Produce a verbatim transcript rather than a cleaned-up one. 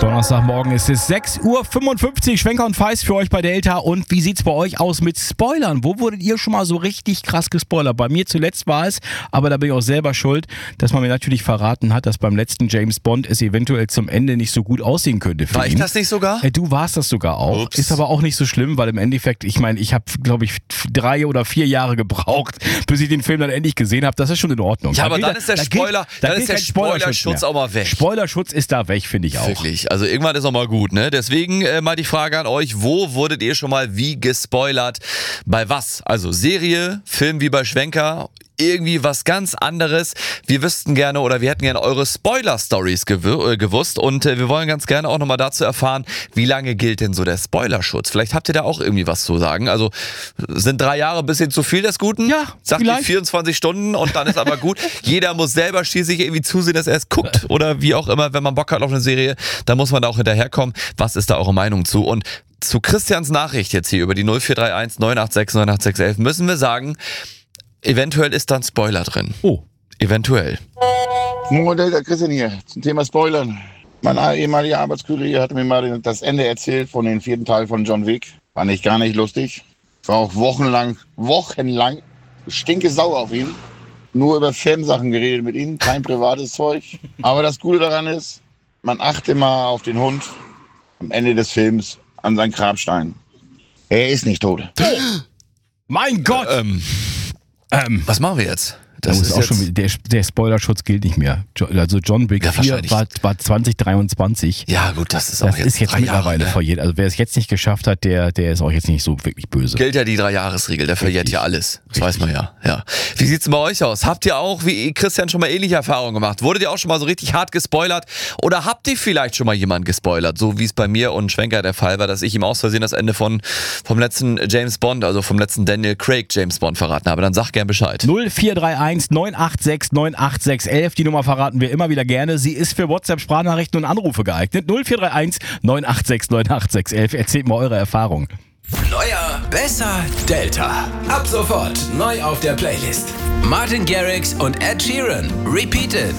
Donnerstagmorgen ist es sechs Uhr fünfundfünfzig, Schwenker und Feist für euch bei Delta. Und wie sieht's bei euch aus mit Spoilern? Wo wurdet ihr schon mal so richtig krass gespoilert? Bei mir zuletzt war es, aber da bin ich auch selber schuld, dass man mir natürlich verraten hat, dass beim letzten James Bond es eventuell zum Ende nicht so gut aussehen könnte für War ihn. ich das nicht sogar? Äh, Du warst das sogar auch. Ups. Ist aber auch nicht so schlimm, weil im Endeffekt, ich meine, ich habe, glaube ich, drei oder vier Jahre gebraucht, bis ich den Film dann endlich gesehen habe. Das ist schon in Ordnung. Ja, Da aber gilt- dann ist der da gilt- Spoiler, da dann gilt ist der kein Spoilerschutz Spoilerschutz mehr. auch mal weg. Spoilerschutz ist da weg, finde ich auch. Wirklich, also irgendwann ist auch mal gut, ne? Deswegen äh, mal die Frage an euch, wo wurdet ihr schon mal wie gespoilert? Bei was? Also Serie, Film wie bei Schwenker, irgendwie was ganz anderes. Wir wüssten gerne oder wir hätten gerne eure Spoiler-Stories gew- äh, gewusst und äh, wir wollen ganz gerne auch nochmal dazu erfahren, wie lange gilt denn so der Spoilerschutz? Vielleicht habt ihr da auch irgendwie was zu sagen. Also sind drei Jahre ein bisschen zu viel des Guten? Ja, Sagt ihr vielleicht. vierundzwanzig Stunden und dann ist aber gut. Jeder muss selber schließlich irgendwie zusehen, dass er es guckt oder wie auch immer, wenn man Bock hat auf eine Serie, dann muss man da auch hinterherkommen. Was ist da eure Meinung zu? Und zu Christians Nachricht jetzt hier über die null vier drei eins neun acht sechs neun acht sechs eins müssen wir sagen, eventuell ist da ein Spoiler drin. Oh. Eventuell. Moin, Delta, Christian hier zum Thema Spoilern. Mein ehemaliger Arbeitskollege hat mir mal das Ende erzählt von dem vierten Teil von John Wick. Fand ich gar nicht lustig. War auch wochenlang, wochenlang stinke sauer auf ihn. Nur über Filmsachen geredet mit ihm, kein privates Zeug. Aber das Gute daran ist, man achte mal auf den Hund am Ende des Films an seinen Grabstein. Er ist nicht tot. Mein Gott! Ähm, Ähm, was machen wir jetzt? Das ist auch jetzt- schon, der, der Spoilerschutz gilt nicht mehr. Jo- Also John Wick Ja, vier wahrscheinlich. war, war zwanzig dreiundzwanzig. Ja gut, das ist auch Das jetzt ist jetzt drei mittlerweile Jahre, ne? verjährt. Also wer es jetzt nicht geschafft hat, der, der ist auch jetzt nicht so wirklich böse. Gilt ja die Drei-Jahres-Regel, der verjährt Richtig. ja alles. Das weiß man ja. ja. Wie sieht's denn bei euch aus? Habt ihr auch, wie Christian, schon mal ähnliche Erfahrungen gemacht? Wurdet ihr auch schon mal so richtig hart gespoilert? Oder habt ihr vielleicht schon mal jemanden gespoilert? So wie es bei mir und Schwenker der Fall war, dass ich ihm aus Versehen das Ende von, vom letzten James Bond, also vom letzten Daniel Craig James Bond verraten habe. Dann sag gern Bescheid. null vier drei eins neun acht sechs neun acht sechs elf, die Nummer verraten wir immer wieder gerne. Sie ist für WhatsApp-Sprachnachrichten und Anrufe geeignet. null vier drei eins neun acht sechs neun acht sechs elf. Erzählt mal eure Erfahrung. Neuer, besser, Delta. Ab sofort neu auf der Playlist. Martin Garrix und Ed Sheeran. Repeated.